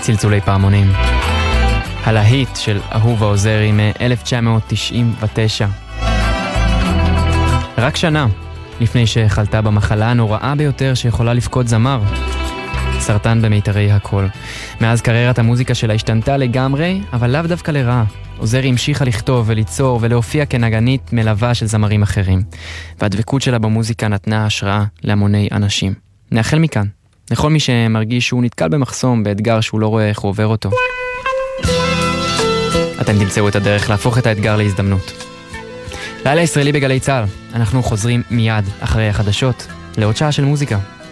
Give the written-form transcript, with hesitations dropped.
צלצולי פעמונים. הלהיט של אהובה עוזרי מ-1999. רק שנה לפני שחלתה במחלה הנוראה ביותר שיכולה לפקוד זמר, סרטן במיתרי הקול. מאז קריירת המוזיקה שלה השתנתה לגמרי, אבל לאו דווקא לרעה. עוזרי המשיכה לכתוב וליצור ולהופיע כנגנית מלווה של זמרים אחרים. והדבקות שלה במוזיקה נתנה השראה להמוני אנשים. נאחל מכאן לכל מי שמרגיש שהוא נתקל במחסום, באתגר שהוא לא רואה איך הוא עובר אותו. אתם תמצאו את הדרך להפוך את האתגר להזדמנות. לילה ישראלי בגלי צה"ל. אנחנו חוזרים מיד אחרי החדשות לעוד שעה של מוזיקה.